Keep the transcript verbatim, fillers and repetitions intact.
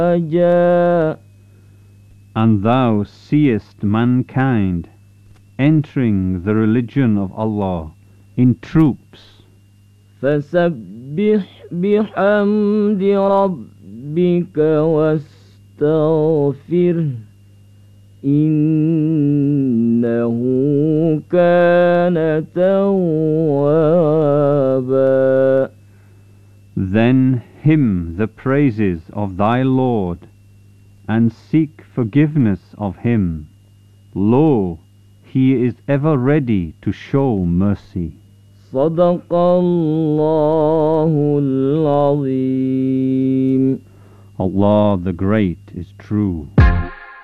أفواجا. And thou seest mankind entering the religion of Allah in troops. فسبح بحمد ربك واستغفره إنه كان توابا. Then hymn the praises of thy Lord, and seek forgiveness of him. Lo, he is ever ready to show mercy. صدق الله العظيم. Allah the Great is true.